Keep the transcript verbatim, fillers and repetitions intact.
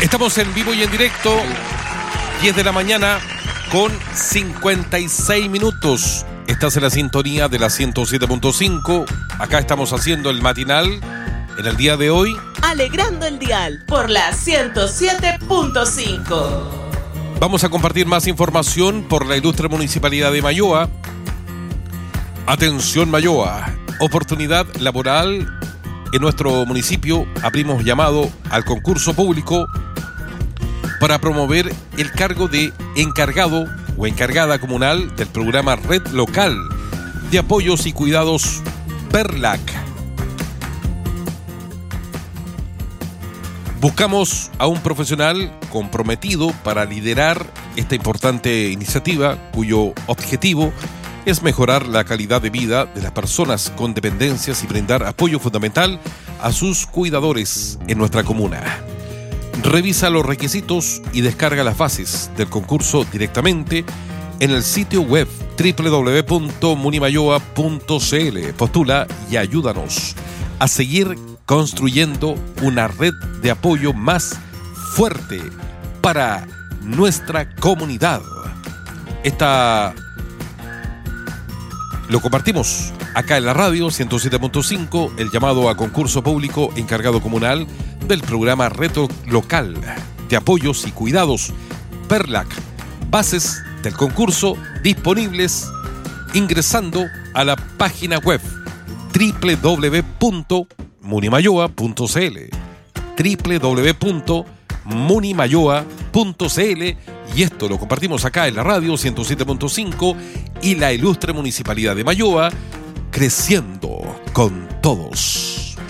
Estamos en vivo y en directo, diez de la mañana con cincuenta y seis minutos. Estás en la sintonía de la ciento siete punto cinco. Acá estamos haciendo el matinal en el día de hoy. Alegrando el dial por la ciento siete punto cinco. Vamos a compartir más información por la ilustre Municipalidad de Mayoa. Atención Mayoa, oportunidad laboral en nuestro municipio. Abrimos llamado al concurso público para promover el cargo de encargado o encargada comunal del programa Red Local de Apoyos y Cuidados PERLAC. Buscamos a un profesional comprometido para liderar esta importante iniciativa, cuyo objetivo es mejorar la calidad de vida de las personas con dependencias y brindar apoyo fundamental a sus cuidadores en nuestra comuna. Revisa los requisitos y descarga las bases del concurso directamente en el sitio web doble u doble u doble u punto munimayoa punto c l. Postula y ayúdanos a seguir construyendo una red de apoyo más fuerte para nuestra comunidad. Esta lo compartimos acá en la radio ciento siete punto cinco, el llamado a concurso público encargado comunal del programa Reto Local de Apoyos y Cuidados PERLAC. Bases del concurso disponibles ingresando a la página web doble u doble u doble u punto munimayoa punto c l, doble u doble u doble u punto munimayoa punto c l, y esto lo compartimos acá en la radio ciento siete punto cinco y la ilustre Municipalidad de Mayoa, creciendo con todos.